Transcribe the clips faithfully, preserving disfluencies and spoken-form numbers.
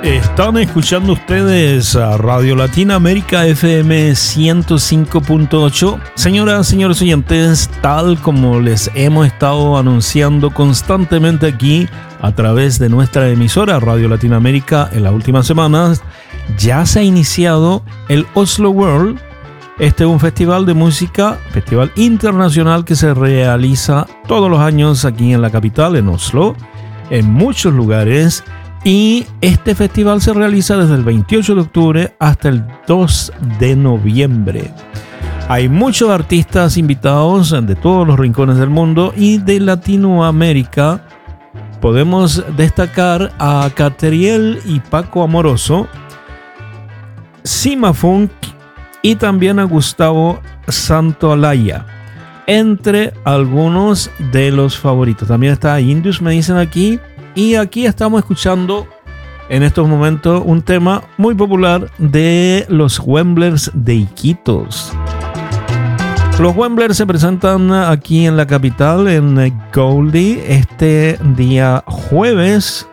Están escuchando ustedes a Radio Latinoamérica F M ciento cinco punto ocho. Señoras, señores oyentes, tal como les hemos estado anunciando constantemente aquí a través de nuestra emisora Radio Latinoamérica en las últimas semanas, ya se ha iniciado el Oslo World. Este es un festival de música, festival internacional que se realiza todos los años aquí en la capital, en Oslo, en muchos lugares. Y este festival se realiza desde el veintiocho de octubre hasta el dos de noviembre. Hay muchos artistas invitados de todos los rincones del mundo y de Latinoamérica. Podemos destacar a Catriel y Paco Amoroso, Sima Funk y también a Gustavo Santaolalla, entre algunos de los favoritos. También está Indus, me dicen aquí. Y aquí estamos escuchando en estos momentos un tema muy popular de los Wemblers de Iquitos. Los Wemblers se presentan aquí en la capital, en Goldie, este día jueves.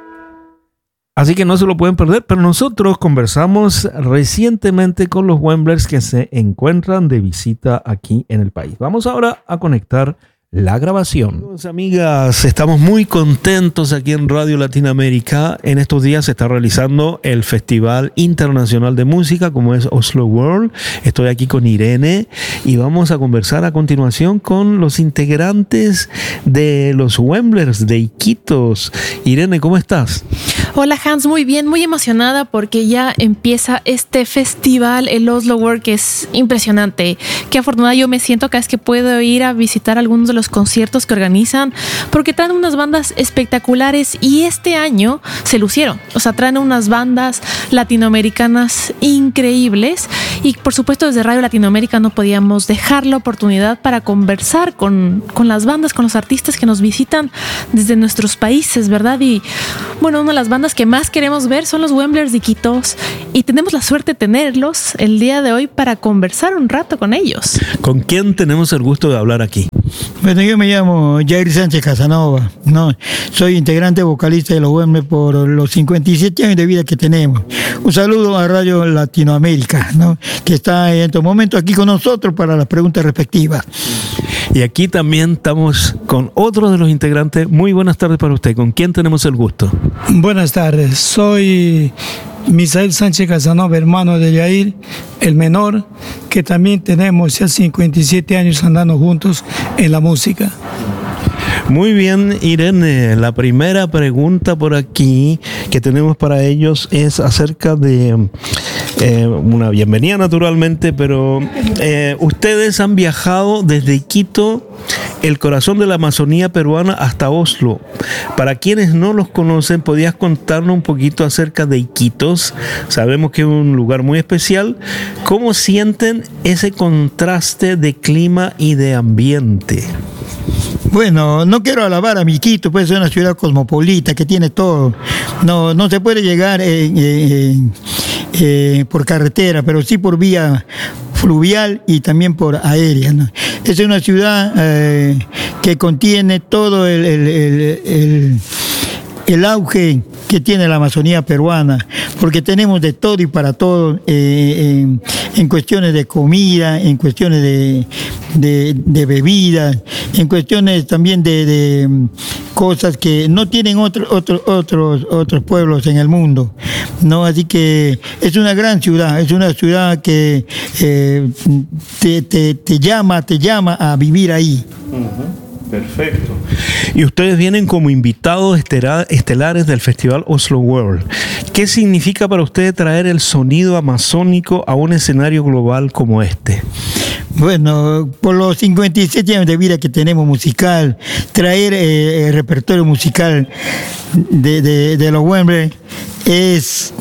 Así que no se lo pueden perder, pero nosotros conversamos recientemente con los Wemblers que se encuentran de visita aquí en el país. Vamos ahora a conectar la grabación. Amigos, amigas, estamos muy contentos aquí en Radio Latinoamérica. En estos días se está realizando el Festival Internacional de Música, como es Oslo World. Estoy aquí con Irene y vamos a conversar a continuación con los integrantes de los Wemblers de Iquitos. Irene, ¿cómo estás? Hola Hans, muy bien, muy emocionada porque ya empieza este festival, el Oslo World, que es impresionante. Qué afortunada yo me siento cada vez que puedo ir a visitar algunos de los conciertos que organizan, porque traen unas bandas espectaculares y este año se lucieron. O sea, traen unas bandas latinoamericanas increíbles y por supuesto desde Radio Latinoamérica no podíamos dejar la oportunidad para conversar con, con las bandas, con los artistas que nos visitan desde nuestros países, ¿verdad? Y bueno, una de las bandas que más queremos ver son los Wemblers de Iquitos y tenemos la suerte de tenerlos el día de hoy para conversar un rato con ellos. ¿Con quién tenemos el gusto de hablar aquí? Bueno, yo me llamo Jair Sánchez Casanova, ¿no? Soy integrante vocalista de los Wemblers por los cincuenta y siete años de vida que tenemos. Un saludo a Radio Latinoamérica, ¿no? Que está en estos momentos aquí con nosotros para las preguntas respectivas. Y aquí también estamos con otro de los integrantes. Muy buenas tardes para usted. ¿Con quién tenemos el gusto? Buenas tardes. Soy Misael Sánchez Casanova, hermano de Jair, el menor, que también tenemos ya cincuenta y siete años andando juntos en la música. Muy bien, Irene, la primera pregunta por aquí que tenemos para ellos es acerca de eh, una bienvenida naturalmente, pero eh, ustedes han viajado desde Quito, el corazón de la Amazonía peruana, hasta Oslo. Para quienes no los conocen, ¿podrías contarnos un poquito acerca de Iquitos? Sabemos que es un lugar muy especial. ¿Cómo sienten ese contraste de clima y de ambiente? Bueno, no quiero alabar a mi Quito, pues es una ciudad cosmopolita que tiene todo. No, no se puede llegar eh, eh, eh, por carretera, pero sí por vía fluvial y también por aérea, ¿no? Es una ciudad eh, que contiene todo el, el, el, el, el auge que tiene la Amazonía peruana, porque tenemos de todo y para todo, eh, en, en cuestiones de comida, en cuestiones de, de, de bebidas, en cuestiones también de, de cosas que no tienen otro, otro, otros, otros pueblos en el mundo, ¿no? Así que es una gran ciudad, es una ciudad que eh, te, te, te llama, te llama a vivir ahí. Uh-huh. Perfecto. Y ustedes vienen como invitados estelares del Festival Oslo World. ¿Qué significa para ustedes traer el sonido amazónico a un escenario global como este? Bueno, por los cincuenta y siete años de vida que tenemos musical, traer eh, el repertorio musical de, de, de los Wembley es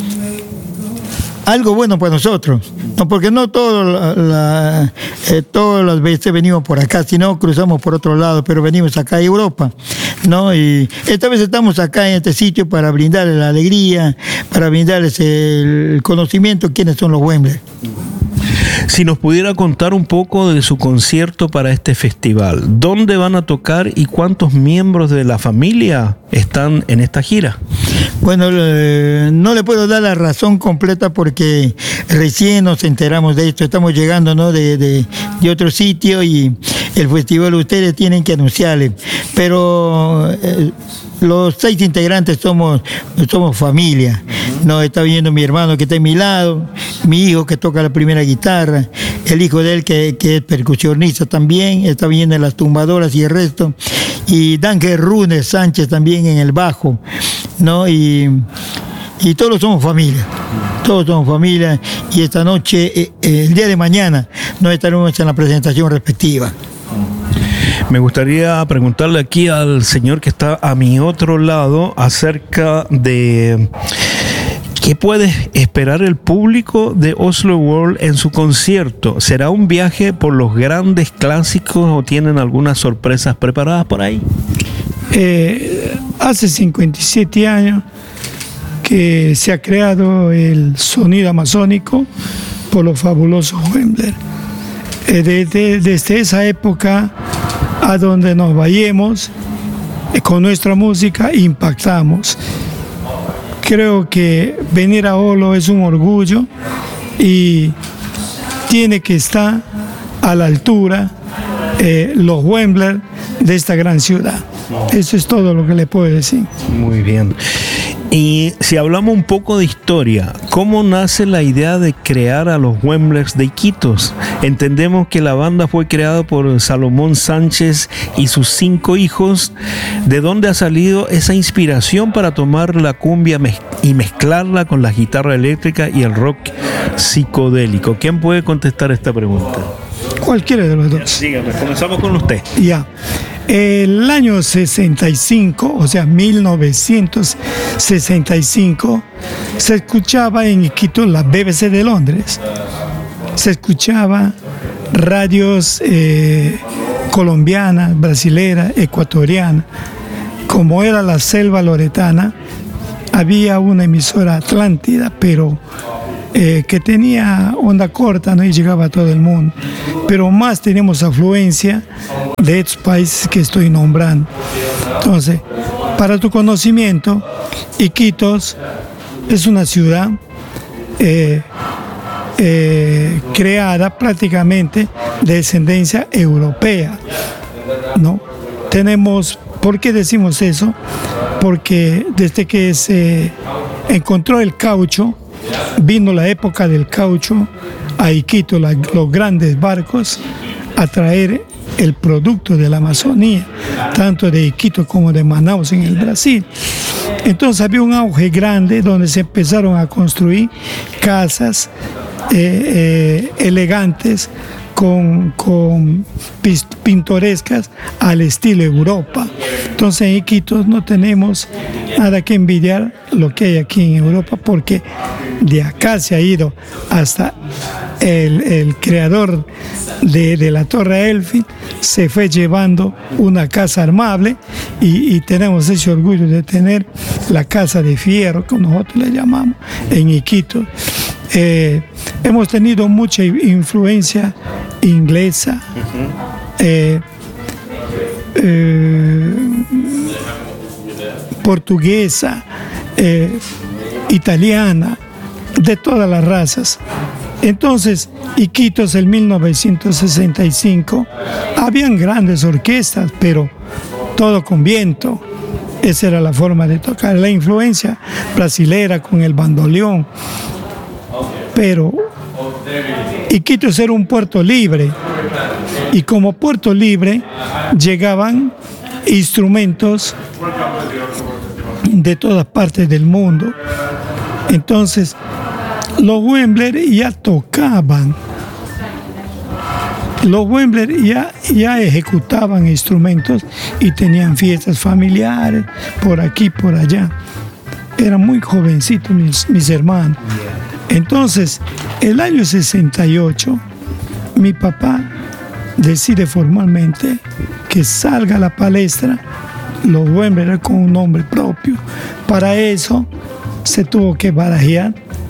algo bueno para nosotros, no, porque no todo la, la, eh, todas las veces venimos por acá, sino cruzamos por otro lado, pero venimos acá a Europa, ¿no? Y esta vez estamos acá en este sitio para brindarles la alegría, para brindarles el conocimiento de quiénes son los Wembley. Si nos pudiera contar un poco de su concierto para este festival, ¿dónde van a tocar y cuántos miembros de la familia están en esta gira? Bueno, eh, no le puedo dar la razón completa porque recién nos enteramos de esto. Estamos llegando, ¿no?, de, de, de otro sitio y el festival ustedes tienen que anunciarle. Pero eh, los seis integrantes somos, somos familia. No, está viendo mi hermano que está a mi lado, mi hijo que toca la primera guitarra, el hijo de él que, que es percusionista también, está viendo en las tumbadoras y el resto, y Dángel Runes Sánchez también en el bajo, ¿no? Y, y todos somos familia, todos somos familia, y esta noche, eh, el día de mañana, nos estaremos en la presentación respectiva. Me gustaría preguntarle aquí al señor que está a mi otro lado acerca de qué puede esperar el público de Oslo World en su concierto. ¿Será un viaje por los grandes clásicos o tienen algunas sorpresas preparadas por ahí? Eh, hace cincuenta y siete años que se ha creado el sonido amazónico por los fabulosos Wembler. Eh, desde, desde esa época a donde nos vayamos, eh, con nuestra música impactamos. Creo que venir a Olo es un orgullo y tiene que estar a la altura eh, los Wembler de esta gran ciudad. Eso es todo lo que le puedo decir. Muy bien. Y si hablamos un poco de historia, ¿cómo nace la idea de crear a los Wemblers de Iquitos? Entendemos que la banda fue creada por Salomón Sánchez y sus cinco hijos. ¿De dónde ha salido esa inspiración para tomar la cumbia mez- y mezclarla con la guitarra eléctrica y el rock psicodélico? ¿Quién puede contestar esta pregunta? Cualquiera de los dos. Dígame, comenzamos con usted. Ya. El año sesenta y cinco, o sea, mil novecientos sesenta y cinco, se escuchaba en Iquitos la B B C de Londres. Se escuchaba radios eh, colombianas, brasileras, ecuatorianas. Como era la selva loretana, había una emisora Atlántida, pero eh, que tenía onda corta, ¿no?, y llegaba a todo el mundo. Pero más tenemos afluencia de estos países que estoy nombrando. Entonces, para tu conocimiento, Iquitos es una ciudad eh, eh, creada prácticamente de descendencia europea, ¿no? Tenemos, ¿por qué decimos eso? Porque desde que se encontró el caucho, vino la época del caucho a Iquitos, la, los grandes barcos a traer el producto de la Amazonía, tanto de Iquitos como de Manaus en el Brasil. Entonces había un auge grande donde se empezaron a construir casas eh, eh, elegantes con, con pintorescas al estilo Europa. Entonces en Iquitos no tenemos nada que envidiar lo que hay aquí en Europa, porque de acá se ha ido hasta el, el creador de, de la Torre Eiffel, se fue llevando una casa armable y, y tenemos ese orgullo de tener la casa de fierro, como nosotros le llamamos, en Iquitos. Eh, hemos tenido mucha influencia inglesa, eh, eh, portuguesa, eh, italiana, de todas las razas. Entonces, Iquitos en mil novecientos sesenta y cinco, habían grandes orquestas, pero todo con viento. Esa era la forma de tocar. La influencia brasilera con el bandoneón. Pero Iquitos era un puerto libre, y como puerto libre llegaban instrumentos de todas partes del mundo. Entonces los Wembler ya tocaban, los Wembler ya, ya ejecutaban instrumentos y tenían fiestas familiares por aquí, por allá. Eran muy jovencitos mis, mis hermanos. Entonces, el año sesenta y ocho, mi papá decide formalmente que salga a la palestra los Wembler con un nombre propio. Para eso se tuvo que barajear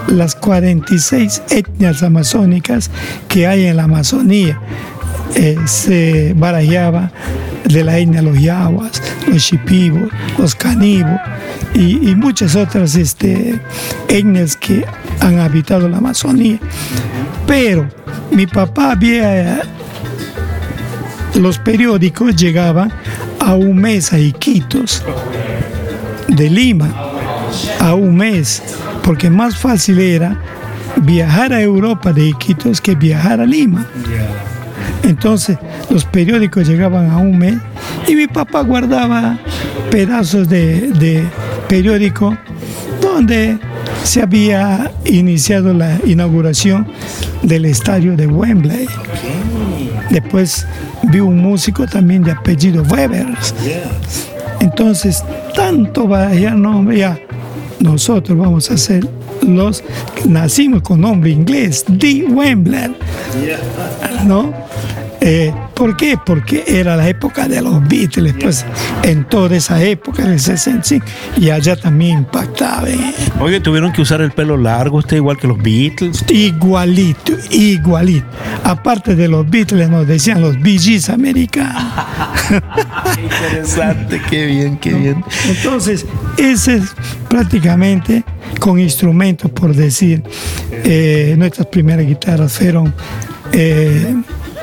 las cuarenta y seis etnias amazónicas que hay en la Amazonía. Eh, se barajeaba de la etnia los yaguas, los shipibos, los canibos y, y muchas otras este, etnias que han habitado la Amazonía. Pero mi papá había, los periódicos llegaban a un mes a Iquitos, de Lima, a un mes, porque más fácil era viajar a Europa de Iquitos que viajar a Lima. Entonces los periódicos llegaban a un mes y mi papá guardaba pedazos de, de periódico donde se había iniciado la inauguración del estadio de Wembley. Después vi un músico también de apellido Webers. Entonces, tanto barajar nombre, ya nosotros vamos a ser los nacimos con nombre inglés, de Wembley, ¿no? Eh, ¿Por qué? Porque era la época de los Beatles, pues en toda esa época del sesenta y cinco, y allá también impactaba. ¿eh? Oye, tuvieron que usar el pelo largo, usted igual que los Beatles. Igualito, igualito. Aparte de los Beatles, nos decían los Bee Gees americanos. Interesante, qué bien, qué bien. Entonces, ese es prácticamente con instrumentos, por decir, eh, nuestras primeras guitarras fueron eh,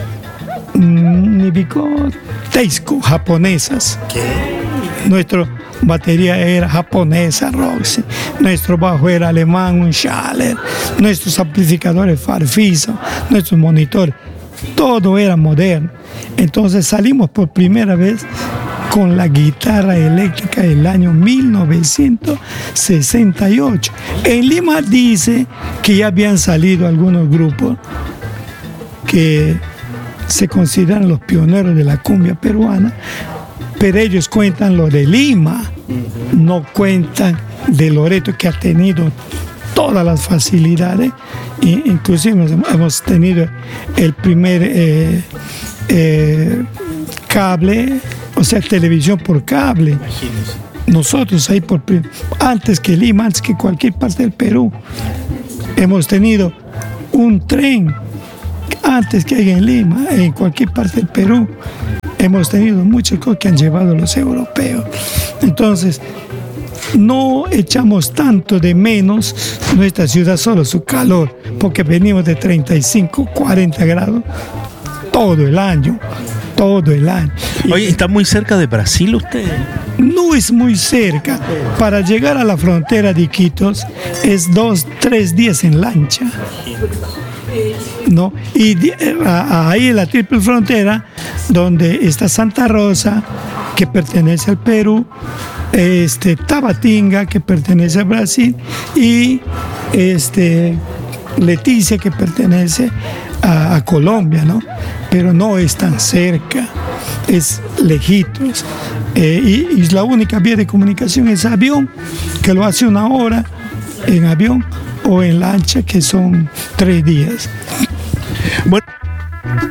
Nibiko Teisco, japonesas. ¿Qué? Nuestra batería era japonesa, Roxy. Nuestro bajo era alemán, un Schaller. Nuestros amplificadores Farfisa, nuestros monitores, todo era moderno. Entonces salimos por primera vez con la guitarra eléctrica del año mil novecientos sesenta y ocho. En Lima dice que ya habían salido algunos grupos que se consideran los pioneros de la cumbia peruana, pero ellos cuentan lo de Lima, no cuentan de Loreto, que ha tenido todas las facilidades, e inclusive hemos tenido el primer eh, eh, cable, o sea, televisión por cable. Imagínense. Nosotros ahí por antes que Lima, antes que cualquier parte del Perú, hemos tenido un tren antes que hay en Lima, en cualquier parte del Perú. Hemos tenido muchas cosas que han llevado los europeos. Entonces, no echamos tanto de menos nuestra ciudad, solo su calor, porque venimos de treinta y cinco, cuarenta grados todo el año, todo el año. Oye, ¿está muy cerca de Brasil usted? No es muy cerca. Para llegar a la frontera de Iquitos es dos, tres días en lancha. ¿No? Y ahí en la triple frontera, donde está Santa Rosa, que pertenece al Perú, este, Tabatinga, que pertenece a Brasil, y este, Leticia, que pertenece a, a Colombia, ¿no? Pero no es tan cerca, es lejitos. Eh, y, y la única vía de comunicación es avión, que lo hace una hora en avión, o en lancha, que son tres días. Bueno.